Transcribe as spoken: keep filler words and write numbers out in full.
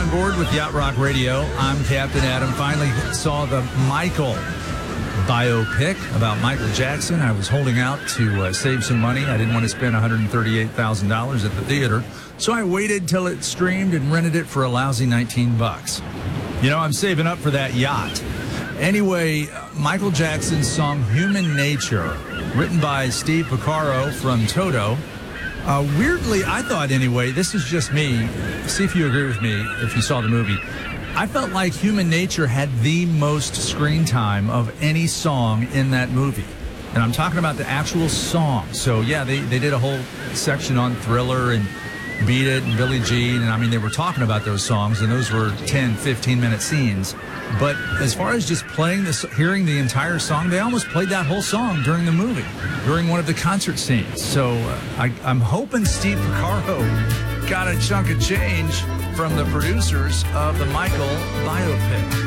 on board with Yacht Rock Radio. I'm Captain Adam. Finally saw the Michael biopic about Michael Jackson. I was holding out to uh, save some money. I didn't want to spend one hundred thirty-eight thousand dollars at the theater, so I waited till it streamed and rented it for a lousy nineteen bucks. You know, I'm saving up for that yacht. Anyway, Michael Jackson's song Human Nature, written by Steve Porcaro from Toto. Uh, weirdly, I thought anyway, this is just me, see if you agree with me if you saw the movie, I felt like Human Nature had the most screen time of any song in that movie. And I'm talking about the actual song. So yeah, they, they did a whole section on Thriller and Beat It and Billie Jean, and I mean, they were talking about those songs, and those were ten, fifteen minute scenes. But as far as just playing this, hearing the entire song, they almost played that whole song during the movie, during one of the concert scenes. So uh, I, I'm hoping Steve Porcaro got a chunk of change from the producers of the Michael biopic.